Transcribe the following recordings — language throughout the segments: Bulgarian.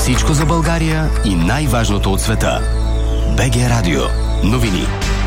Всичко за България и най-важното от света. БГ Радио. Новини.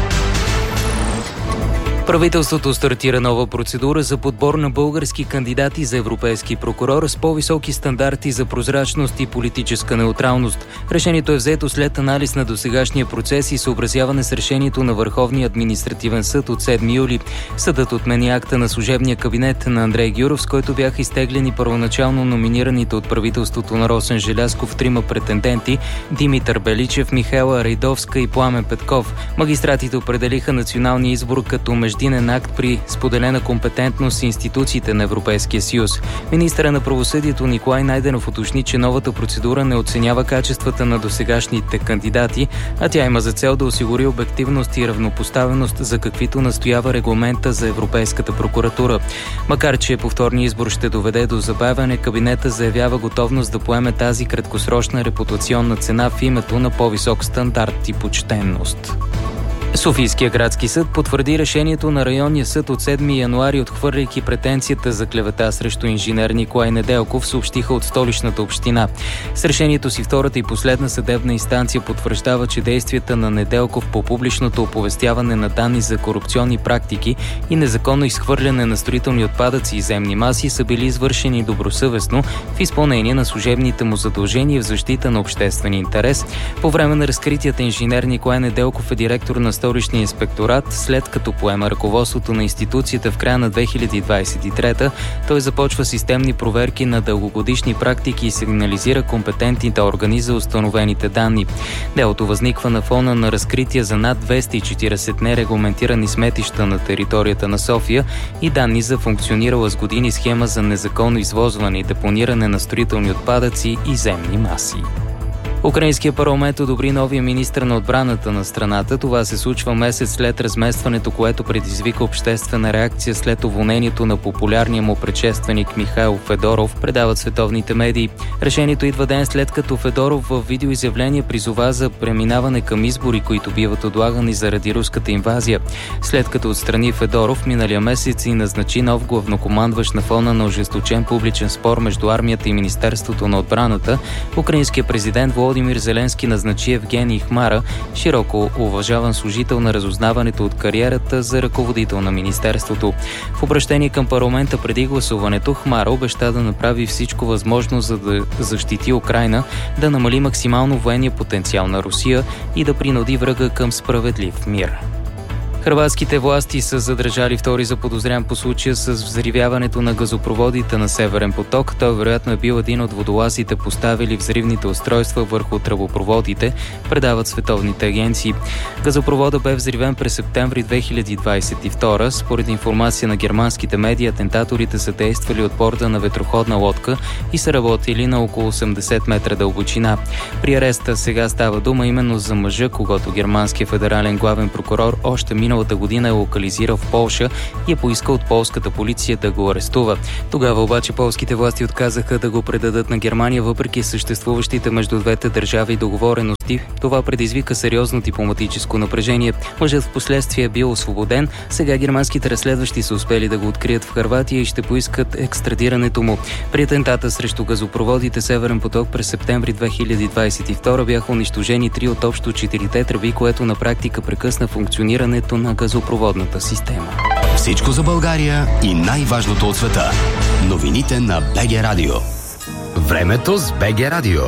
Правителството стартира нова процедура за подбор на български кандидати за европейски прокурор с по-високи стандарти за прозрачност и политическа неутралност. Решението е взето след анализ на досегашния процес и съобразяване с решението на Върховния административен съд от 7 юли. Съдът отмени акта на служебния кабинет на Андрей Гюров, с който бяха изтеглени първоначално номинираните от правителството на Росен Желязков трима претенденти – Димитър Беличев, Михайла Райдовска и Пламен Петков. Магистратите определиха националния избор като междинен акт при споделена компетентност с институциите на Европейския съюз. Министърът на правосъдието Николай Найденов уточни, че новата процедура не оценява качествата на досегашните кандидати, а тя има за цел да осигури обективност и равнопоставеност, за каквито настоява регламента за Европейската прокуратура. Макар че повторният избор ще доведе до забавяне, кабинета заявява готовност да поеме тази краткосрочна репутационна цена в името на по-висок стандарт и почтенност. Софийския градски съд потвърди решението на районния съд от 7 януари, отхвърляйки претенцията за клевета срещу инженер Николай Неделков, съобщиха от Столичната община. С решението си втората и последна съдебна инстанция потвърждава, че действията на Неделков по публичното оповестяване на данни за корупционни практики и незаконно изхвърляне на строителни отпадъци и земни маси са били извършени добросъвестно в изпълнение на служебните му задължения в защита на обществен интерес. По време на разкритията инженер Николай Неделков е директор на Столичния инспекторат. След като поема ръководството на институцията в края на 2023, той започва системни проверки на дългогодишни практики и сигнализира компетентните органи за установените данни. Делото възниква на фона на разкрития за над 240 нерегламентирани сметища на територията на София и данни за функционирала с години схема за незаконно извозване и депониране на строителни отпадъци и земни маси. Украинския парламент одобри новия министър на отбраната на страната. Това се случва месец след разместването, което предизвика обществена реакция след уволнението на популярния му предшественик Михаил Федоров, предават световните медии. Решението идва ден след като Федоров в видеоизявление призова за преминаване към избори, които биват отлагани заради руската инвазия. След като отстрани Федоров, миналия месец и назначи нов главнокомандващ на фона на ожесточен публичен спор между армията и Министерството на отбраната, украинският президент Володимир Зеленски назначи Евгений Хмара, широко уважаван служител на разузнаването от кариерата за ръководител на министерството. В обращение към парламента преди гласуването, Хмара обеща да направи всичко възможно, за да защити Украйна, да намали максимално военния потенциал на Русия и да принуди врага към справедлив мир. Хърватските власти са задържали втори заподозрян по случая с взривяването на газопроводите на Северен поток. Той вероятно е бил един от водолазите, поставили взривните устройства върху тръбопроводите, предават световните агенции. Газопроводът бе взривен през септември 2022. Според информация на германските медии, атентаторите са действали от борда на ветроходна лодка и са работили на около 80 метра дълбочина. При ареста сега става дума именно за мъжа, когото германският федерален главен прокурор още миналата година е локализирал в Полша и е поискал от полската полиция да го арестува. Тогава обаче полските власти отказаха да го предадат на Германия, въпреки съществуващите между двете държави договорености. Това предизвика сериозно дипломатическо напрежение. Мъжът в последствие е бил освободен. Сега германските разследващи са успели да го открият в Хърватия и ще поискат екстрадирането му. При атентата срещу газопроводите Северен поток през септември 2022 бяха унищожени 3 от общо 4-те тръби, което на практика прекъсна функционирането на газопроводната система. Всичко за България и най-важното от света. Новините на БГ Радио. Времето с БГ Радио.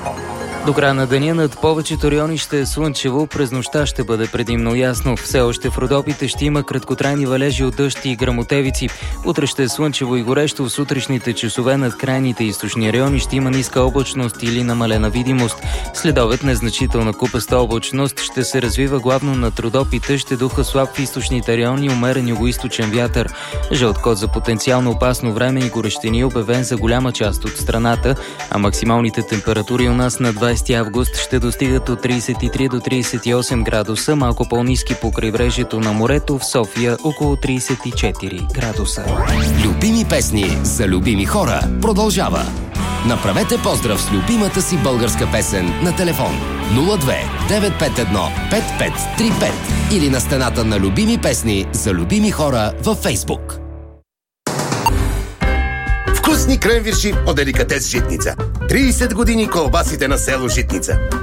До края на деня над повечето райони ще е слънчево, през нощта ще бъде предимно ясно. Все още в Родопите ще има краткотрайни валежи от дъжд и гръмотевици. Утре ще е слънчево и горещо, в сутрешните часове над крайните източни райони ще има ниска облачност или намалена видимост. Следобед незначителна купеста облачност ще се развива главно над Родопите, ще духа слаб в източните райони, умерен югоизточен вятър. Жълт код за потенциално опасно време и горещини обявен за голяма част от страната, а максималните температури у нас на 20 август ще достигат от 33 до 38 градуса, малко по-ниски по крайбрежието на морето, в София около 34 градуса. Любими песни за любими хора продължава. Направете поздрав с любимата си българска песен на телефон 02 951 5535 или на стената на любими песни за любими хора във Фейсбук. Вкусни кренвирши от деликатес Житница. 30 години колбасите на село Житница.